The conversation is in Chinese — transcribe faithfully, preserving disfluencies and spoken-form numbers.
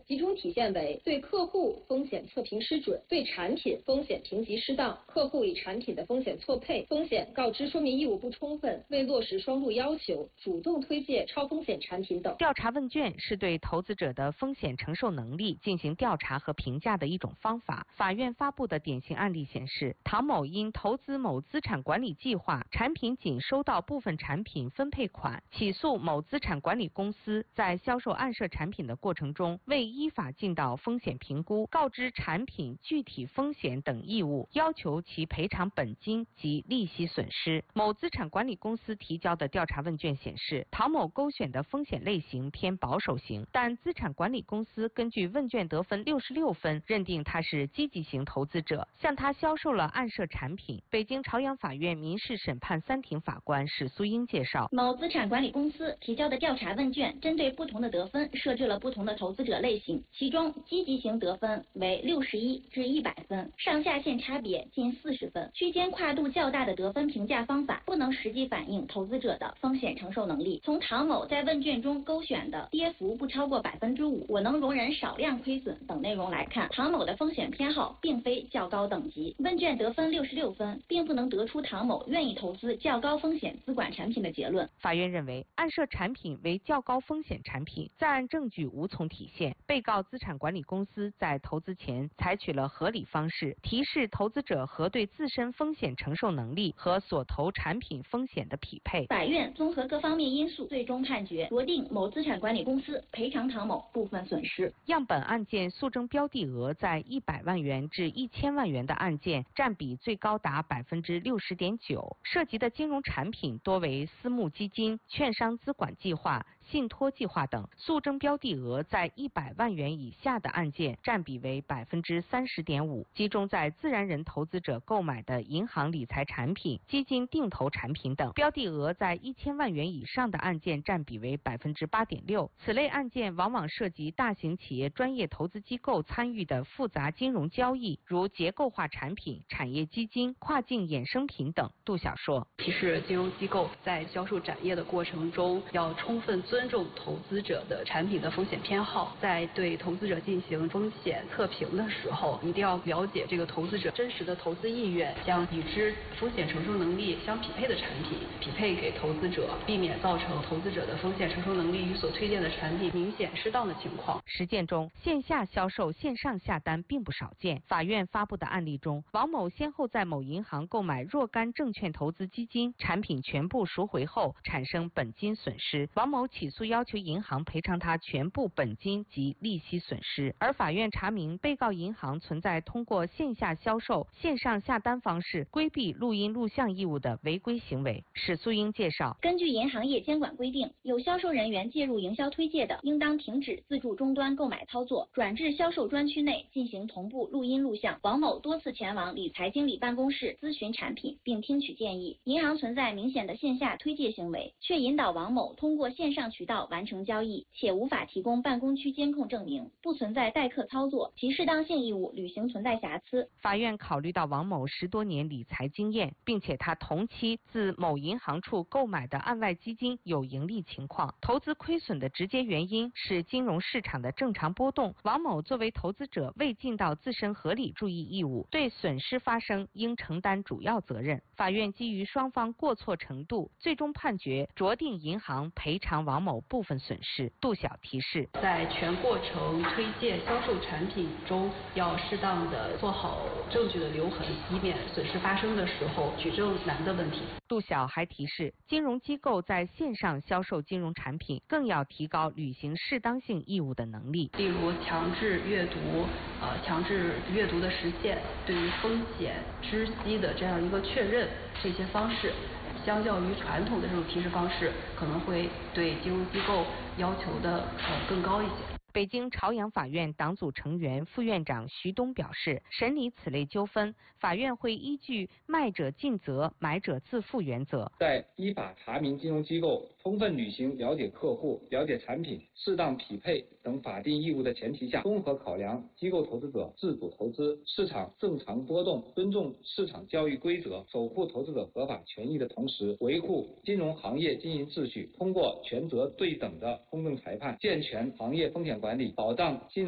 集中体现为对客户风险测评失准，对产品风险评级失当，客户与产品的风险错配，风险告知说明义务不充分，未落实双录要求，主动推介超风险产品等。 调查问卷是对投资者的风险承受能力进行调查和评价的一种方法。法院发布的典型案例显示，唐某因投资某资产管理计划，产品仅收到部分产品分配款，起诉某资产管理公司在销售暗设产品的过程中未依法尽到风险评估、告知产品具体风险等义务，要求其赔偿本金及利息损失。某资产管理公司提交的调查问卷显示，唐某勾选的风险类型偏保守型，但资产管理公司根据问卷得分六十六分，认定他是积极型投资者，向他销售了暗设产品。北京朝阳法院民事审判三庭法官史苏英介绍， 某资产管理公司提交的调查问卷针对不同的得分设置了不同的投资者类型，其中积极型得分为六十一至一百分，上下限差别近四十分，区间跨度较大的得分评价方法不能实际反映投资者的风险承受能力。从唐某在问卷中勾选的跌幅不超过百分之五，我能容忍少量亏损等内容来看，唐某的风险偏好并非较高等级。问卷得分六十六分，并不能得出唐某愿意投资较高风险资管产品的结论。 法院认为，暗设产品为较高风险产品，在案证据无从体现。被告资产管理公司在投资前采取了合理方式，提示投资者核对自身风险承受能力和所投产品风险的匹配。 法院综合各方面因素，最终判决酌定某资产管理公司赔偿唐某部分损失。 样本案件诉争标的额在一百万元至一千万元的案件占比最高达百分之六十点九，涉及的金融产品多为私募基金、券商资管计划、信托计划等。诉争标的额在一百万元以下的案件占比为百分之三十点五，集中在自然人投资者购买的银行理财产品、基金定投产品等。标的额在一千万元以上的案件占比为百分之八点六。此类案件往往涉及大型企业专业投资机构参与的复杂金融交易，如结构化产品、产业基金、跨境衍生品等。杜晓说， 提示金融机构在销售展业的过程中，要充分尊重投资者的产品的风险偏好，在对投资者进行风险测评的时候，一定要了解这个投资者真实的投资意愿，将与之风险承受能力相匹配的产品匹配给投资者，避免造成投资者的风险承受能力与所推荐的产品明显失当的情况。 实践中，线下销售线上下单并不少见。法院发布的案例中，王某先后在某银行购买若干证券投资基金，产品全部赎回后产生本金损失，王某起诉要求银行赔偿他全部本金及利息损失。而法院查明被告银行存在通过线下销售、线上下单方式规避录音录像义务的违规行为。史素英介绍， 根据银行业监管规定，有销售人员介入营销推介的，应当停止自助终端购买操作，转至销售专区内进行同步录音录像。王某多次前往理财经理办公室咨询产品并听取建议，银行存在明显的线下推介行为，却引导王某通过线上渠道完成交易，且无法提供办公区监控证明，不存在代客操作，其适当性义务履行存在瑕疵。 法院考虑到王某十多年理财经验，并且他同期自某银行处购买的案外基金有盈利情况，投资亏损的直接原因是金融市场的正常波动，王某作为投资者未尽到自身合理注意义务，对损失发生应承担主要责任。法院基于双方过错程度，最终判决酌定银行赔偿王某部分损失。杜晓提示， 在全过程推介销售产品中，要适当的做好证据的留痕，以免损失发生的时候举证难的问题。 杜晓还提示，金融机构在线上销售金融产品，更要提高履行适当性义务的能力， 例如强制阅读、呃强制阅读的实现，对于风险知悉的这样一个确认，这些方式相较于传统的这种提示方式，可能会对金融机构要求的呃更高一些。 北京朝阳法院党组成员、副院长徐东表示，审理此类纠纷，法院会依据卖者尽责、买者自负原则， 在依法查明金融机构充分履行了解客户、了解产品、适当匹配等法定义务的前提下，综合考量机构投资者自主投资、市场正常波动，尊重市场交易规则，守护投资者合法权益的同时，维护金融行业经营秩序，通过权责对等的公正裁判，健全行业风险管理，保障金融